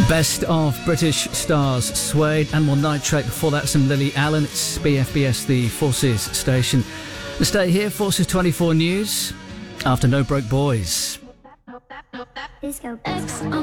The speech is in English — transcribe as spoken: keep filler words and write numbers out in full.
Best of British stars, Suede, Animal Nitrate. Before that, some Lily Allen. It's B F B S, the Forces station. Stay here, Forces twenty-four News, after No Broke Boys. Disco.